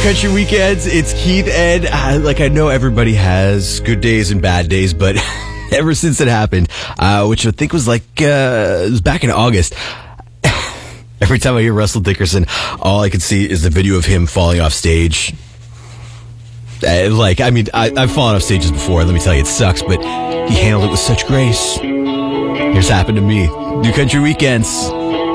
Country Weekends. It's Keith, and I know everybody has good days and bad days, but ever since it happened, which I think was it was back in August, every time I hear Russell Dickerson, all I can see is the video of him falling off stage. I've fallen off stages before. Let me tell you, it sucks, but he handled it with such grace. Here's happened to me. New Country Weekends.